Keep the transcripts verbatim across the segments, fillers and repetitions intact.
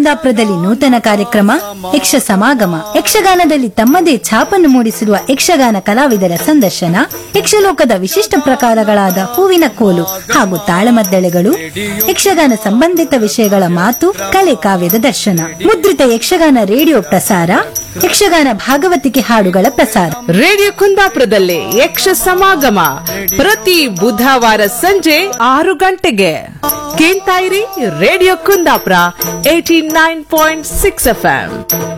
ಕುಂದಾಪುರದಲ್ಲಿ ನೂತನ ಕಾರ್ಯಕ್ರಮ ಯಕ್ಷ ಸಮಾಗಮ ಯಕ್ಷಗಾನದಲ್ಲಿ ತಮ್ಮದೇ ಛಾಪನ್ನು ಮೂಡಿಸಿರುವ ಯಕ್ಷಗಾನ ಕಲಾವಿದರ ಸಂದರ್ಶನ, ಯಕ್ಷಲೋಕದ ವಿಶಿಷ್ಟ ಪ್ರಕಾರಗಳಾದ ಹೂವಿನ ಕೋಲು ಹಾಗೂ ತಾಳಮದ್ದಳೆಗಳು, ಯಕ್ಷಗಾನ ಸಂಬಂಧಿತ ವಿಷಯಗಳ ಮಾತು ಕಲೆ ಕಾವ್ಯದ ದರ್ಶನ ಮುದ್ರಿತ ಯಕ್ಷಗಾನ ರೇಡಿಯೋ ಪ್ರಸಾರ, ಯಕ್ಷಗಾನ ಭಾಗವತಿಕೆ ಹಾಡುಗಳ ಪ್ರಸಾರ ರೇಡಿಯೋ ಕುಂದಾಪುರದಲ್ಲಿ ಯಕ್ಷ ಸಮಾಗಮ ಪ್ರತಿ ಬುಧವಾರ ಸಂಜೆ ಆರು ಗಂಟೆಗೆ ಕೇಳ್ತಾ ಇರಿ. Radio Kundapura eighty nine point six F M.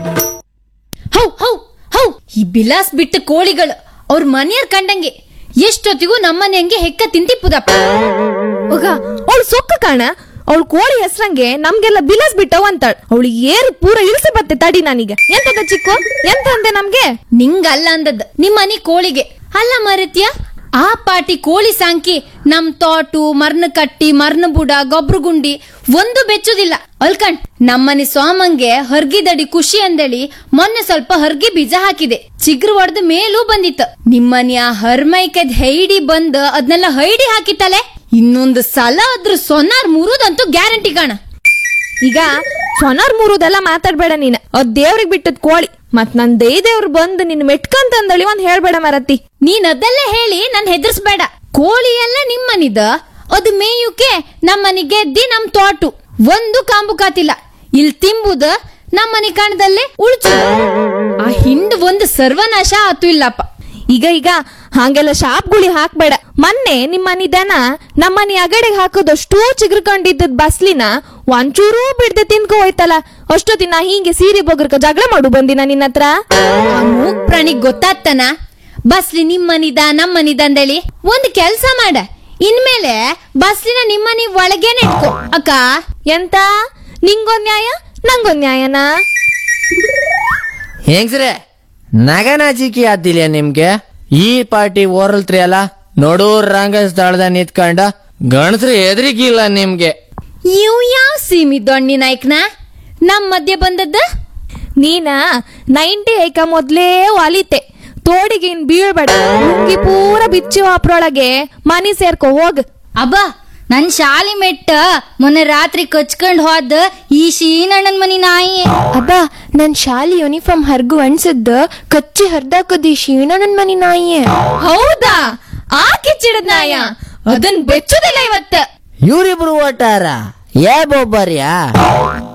How how how ಈ ಬಿಲಾಸ್ ಬಿಟ್ಟ ಕೋಳಿಗಳು ಅವ್ರ ಮನೆಯರ್ ಕಂಡಂಗೆ ಎಷ್ಟೊತ್ತಿಗೂ ನಮ್ಮನೆ ಹಂಗೆ ಹೆಕ್ಕ ತಿಂತಿಪ್ಪುದಪ್ಪ. ಒಗ ಅವಳು ಸೊಕ್ಕ ಕಾಣ, ಅವಳು ಕೋಳಿ ಹೆಸ್ರಂಗೆ ನಮ್ಗೆಲ್ಲ ಬಿಲಾಸ್ ಬಿಟ್ಟವ ಅಂತಾಳ. ಅವಳು ಏರು ಪೂರ ಇಳಿಸಿ ಬತ್ತೆ ತಡಿ. ನಾನೀಗ ಎಂತದ ಚಿಕ್ಕು ಎಂತ ಅಂದೆ ನಮ್ಗೆ? ನಿಂಗಲ್ಲ ಅಂದದ್ ನಿಮ್ಮನೆ ಕೋಳಿಗೆ ಅಲ್ಲ ಮರತ್ಯ. ಆ ಪಾಟಿ ಕೋಳಿ ಸಾಂಕಿ ನಮ್ ತೋಟು ಮರ್ನ ಕಟ್ಟಿ ಮರ್ನ ಬುಡ ಗೊಬ್ರು ಗುಂಡಿ ಒಂದು ಬೆಚ್ಚುದಿಲ್ಲ ಅಲ್ಕಂಡ್. ನಮ್ಮನೆ ಸೋಮಂಗೆ ಹರ್ಗಿದಡಿ ಖುಷಿ ಅಂದೇಳಿ ಮೊನ್ನೆ ಸ್ವಲ್ಪ ಹರ್ಗಿ ಬೀಜ ಹಾಕಿದೆ, ಚಿಗ್ರು ಹೊಡೆದ ಮೇಲೂ ಬಂದಿತ್ತು. ನಿಮ್ಮನೆ ಆ ಹರ್ಮೈಕದ್ ಹೈಡಿ ಬಂದ್ ಅದ್ನೆಲ್ಲ ಹೈಡಿ ಹಾಕಿತ್ತಲೆ. ಇನ್ನೊಂದು ಸಲ ಅದ್ರ ಸೊನಾರ್ ಮುರುದಂತೂ ಗ್ಯಾರಂಟಿ ಕಾಣ. ಈಗ ಸೊನಾರ್ ಮೂರುದೆಲ್ಲ ಮಾತಾಡ್ಬೇಡ ನೀನ್. ಅದ್ ದೇವ್ರಿಗೆ ಬಿಟ್ಟದ್ ಕೋಳಿ ಮತ್ ನನ್ ದೈ ದೇವ್ರು ಬಂದು ನಿನ್ ಮೆಟ್ಕಂತಂದಳಿ ಒಂದ್ ಹೇಳ್ಬೇಡ ಮರತಿ. ನೀನ್ ಅದೆಲ್ಲ ಹೇಳಿ ನನ್ ಹೆದರ್ಸ್ಬೇಡ. ಕೋಳಿ ಎಲ್ಲ ನಿಮ್ಮನಿದ, ಅದು ಮೇಯುಕೆ ನಮ್ಮನಿ ಗೆದ್ದಿ ನಮ್ ತೋಟು ಒಂದು ಕಾಂಬು ಕಾತಿಲ್ಲ. ಇಲ್ ತಿಂಬುದ ನಮ್ಮನಿ ಕಾಣದಲ್ಲೇ ಉಳ್ಚು. ಆ ಹಿಂಡ್ ಒಂದು ಸರ್ವನಾಶ ಆತು ಇಲ್ಲಪ್ಪ. ಈಗ ಈಗ ಹಂಗೆಲ್ಲ ಶಾಪ್ಗುಳಿ ಹಾಕ್ಬೇಡ. ಮೊನ್ನೆ ನಿಮ್ಮನಿ ದನ ನಮ್ಮನಿ ಅಗಡೆಗೆ ಹಾಕೋದಷ್ಟೂ ಚಿಗ್ರಕೊಂಡಿದ್ದದ್ ಬಸ್ಲಿನ ಒಂಚೂರೂ ಬಿಡ್ದೆ ತಿನ್ಕೋ ಹೋಯ್ತಲ್ಲ. ಅಷ್ಟೊತ್ತಿನ ಹಿಂಗೆ ಸೀರೆ ಬೊಗರ್ಕ ಜಗಳ ಮಾಡು ಬಂದಿನ ನಿನ್ನ ಹತ್ರ. ಮೂಕ್ ಪ್ರಾಣಿಗ್ ಗೊತ್ತಾಗ್ತಾನ ಬಸ್ಲಿ ನಿಮ್ಮನಿದ ನಮ್ಮನಿದ ಅಂದೇಳಿ. ಒಂದ್ ಕೆಲ್ಸ ಮಾಡ, ಇನ್ಮೇಲೆ ಬಸ್ಲಿನ ನಿಮ್ಮನಿ ಒಳಗೇನೆ ಇಟ್ಕೋ ಅಕ್ಕ. ಎಂತ ನಿಂಗೊಂದ್ ನ್ಯಾಯ ನಂಗೊಂದ್ ನ್ಯಾಯನಾ? ಹೆಂಗ್ಸ್ರೆ ನಗನಾಚಿಕೆ ಆತಿಲ್ಲ ನಿಮ್ಗೆ? ಈ ಪಾರ್ಟಿ ಓರಲ್ತ್ರಿ ಅಲ್ಲ, ನೋಡೂರ್ ರಂಗ ಸ್ಥಳದ ನಿಂತ್ಕೊಂಡ ಗಣಸ್ರು ಎದ್ರಿಗಿಲ್ಲ ನಿಮ್ಗೆ. ಇವ್ ಯಾವ ಸೀಮಿ ದೊಣ್ಣಿ ನಾಯ್ಕನ ನಮ್ ಮಧ್ಯೆ ಬಂದದ್ದ? ನೀನ ನೈಂಟಿ ಐಕ ಮೊದ್ಲೇ ವಾಲಿತೆ ತೋಡಿಗೆ ಇನ್ ಬೀಳ್ಬೇಡ. ಹುಂಗಿ ಪೂರ ಬಿಚ್ಚಿ ಅಪ್ರೊಳಗೆ ಮನಿ ಸೇರ್ಕೊ ಹೋಗ್. ಅಬ್ಬಾ ನನ್ ಶಾಲಿ ಮೆಟ್ಟ ಮೊನ್ನೆ ರಾತ್ರಿ ಕಚ್ಕೊಂಡ್ ಹೋದ ಈ ಶೀನಣ್ಣನ್ ಮನಿ ನಾಯಿ. ಅಬ್ಬ ನನ್ ಶಾಲಿ ಯೂನಿಫಾರ್ಮ್ ಹರ್ಗು ಅನ್ಸದ್ದ ಕಚ್ಚಿ ಹರ್ದಾಕದಿ ಶೀಣಣ್ಣನ್ ಮನಿ ನಾಯಿ. ಹೌದಾ? ಆ ಕಿಚ್ಚಿಡದ್ ನಾಯ ಅದನ್ ಬೆಚ್ಚುದಿಲ್ಲ ಇವತ್ತ. ಇವ್ರಿಬ್ರು ಓಟಾರ ಏ ಬೊಬ್ಬರ್ಯಾ?